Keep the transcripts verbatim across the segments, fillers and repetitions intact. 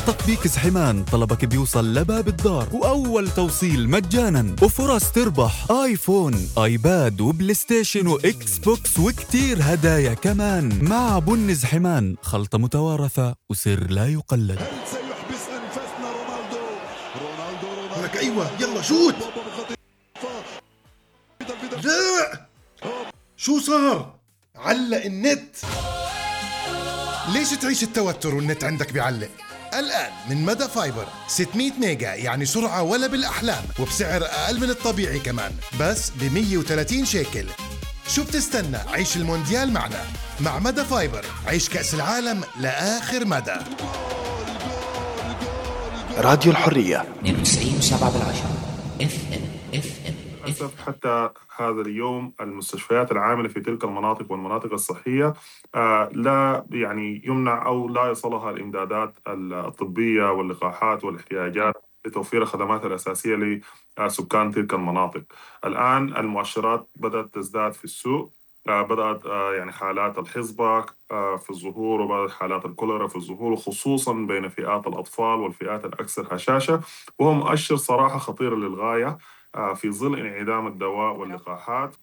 تطبيق زحمان طلبك بيوصل لباب الدار، وأول توصيل مجانا، وفرص تربح آيفون، آيباد، وبلاي ستيشن، وإكس بوكس، وكتير هدايا كمان. مع بن زحمان، خلطة متوارثة وسر لا يقلد. هل سيحبس أنفاسنا رونالدو؟ رونالدو رونالدو لك أيوة يلا شوت. لا شو صار؟ علق النت. ليش تعيش التوتر والنت عندك بيعلق؟ الآن من مدى فايبر ستمية ميجا، يعني سرعة ولا بالأحلام، وبسعر أقل من الطبيعي كمان، بس ب مية وثلاثين شيكل. شو بتستنى؟ عيش المونديال معنا. مع مدى فايبر عيش كأس العالم لآخر مدى. راديو الحرية اثنين وتسعين وسبعة بالعشرة اف ام اف ام. للأسف حتى هذا اليوم المستشفيات العاملة في تلك المناطق والمناطق الصحية آه لا يعني يمنع أو لا يصلها الإمدادات الطبية واللقاحات والاحتياجات لتوفير الخدمات الأساسية لسكان تلك المناطق. الآن المؤشرات بدأت تزداد في السوق، آه بدأت آه يعني حالات الحصبة آه في الظهور، وبدأت حالات الكوليرا في الظهور، وخصوصا بين فئات الأطفال والفئات الأكثر هشاشة، وهو مؤشر صراحة خطير للغاية في ظل انعدام الدواء واللقاحات.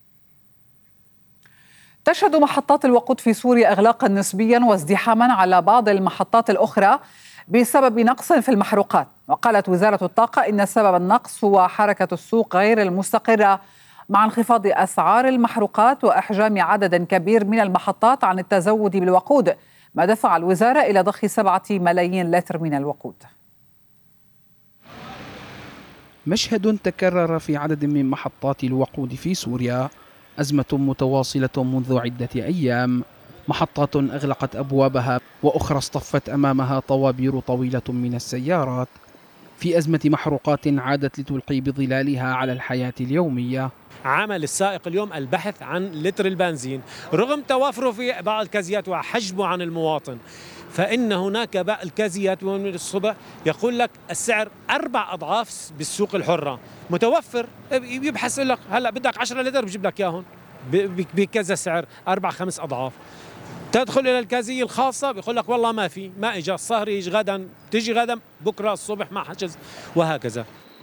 تشهد محطات الوقود في سوريا إغلاقا نسبيا وازدحاما على بعض المحطات الأخرى بسبب نقص في المحروقات. وقالت وزارة الطاقة إن سبب النقص هو حركة السوق غير المستقرة مع انخفاض أسعار المحروقات وإحجام عدد كبير من المحطات عن التزود بالوقود، ما دفع الوزارة إلى ضخ سبعة ملايين لتر من الوقود. مشهد تكرر في عدد من محطات الوقود في سوريا، أزمة متواصلة منذ عدة أيام، محطات أغلقت أبوابها وأخرى اصطفت أمامها طوابير طويلة من السيارات، في أزمة محروقات عادت لتلقي بظلالها على الحياة اليومية. عمل السائق اليوم البحث عن لتر البنزين رغم توافره في بعض الكازيات وحجبه عن المواطن، فإن هناك بعض الكازيات من الصبح يقول لك السعر أربع أضعاف بالسوق الحرة متوفر، يبحث لك هلا بدك عشرة لتر بجيب لك إياهم بكذا سعر أربع خمس أضعاف. تدخل إلى الكازية الخاصة بيقول لك والله ما في، ما إجا الصهر، يجي غدا، تيجي غدا، بكرة الصبح ما حجز، وهكذا.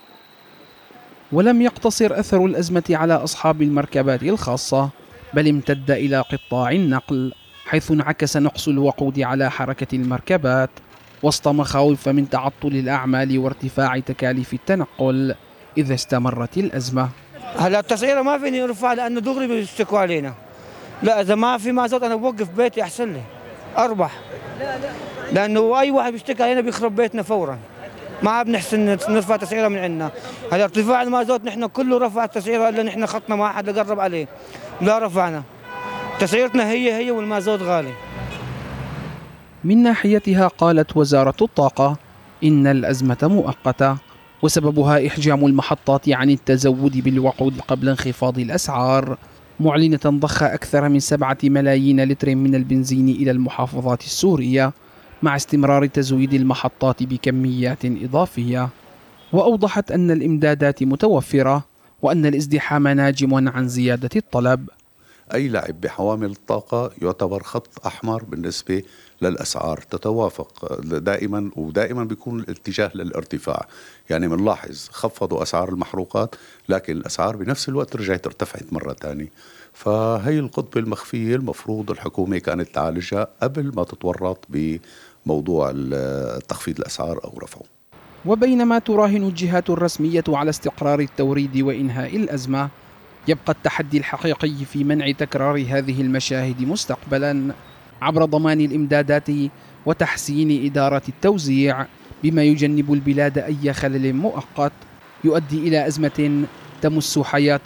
ولم يقتصر أثر الأزمة على أصحاب المركبات الخاصة، بل امتد إلى قطاع النقل، حيث انعكس نقص الوقود على حركة المركبات وسط مخاوف من تعطل الأعمال وارتفاع تكاليف التنقل إذا استمرت الأزمة. هلا التسعيرة ما فيني ارفع لأنه دغري بيشتكوا علينا. لا إذا ما في مازوت أنا بوقف بيتي أحسن لي أربح، لأنه أي واحد بيشتكي علينا بيخرب بيتنا فورا. ما بنحسن نرفع تسعيرة من عندنا. هلا ارتفاع المازوت نحن كله رفع التسعيرة إلا نحن خطنا ما حدا قرب عليه، لا رفعنا. تسعيرتنا هي هي والمازوت غالي. من ناحيتها قالت وزارة الطاقة إن الأزمة مؤقتة وسببها إحجام المحطات عن التزود بالوقود قبل انخفاض الأسعار، معلنة ضخ أكثر من سبعة ملايين لتر من البنزين إلى المحافظات السورية مع استمرار تزويد المحطات بكميات إضافية. وأوضحت أن الإمدادات متوفرة وأن الازدحام ناجم عن زيادة الطلب. أي لعب بحوامل الطاقة يعتبر خط أحمر بالنسبة للأسعار، تتوافق دائما ودائما بيكون الاتجاه للارتفاع. يعني بنلاحظ خفضوا أسعار المحروقات لكن الأسعار بنفس الوقت رجعت ارتفعت مرة تانية. فهي القطبة المخفية المفروض الحكومة كانت تعالجها قبل ما تتورط بموضوع تخفيض الأسعار أو رفعه. وبينما تراهن الجهات الرسمية على استقرار التوريد وإنهاء الأزمة، يبقى التحدي الحقيقي في منع تكرار هذه المشاهد مستقبلا عبر ضمان الإمدادات وتحسين إدارة التوزيع، بما يجنب البلاد أي خلل مؤقت يؤدي إلى أزمة تمس حياة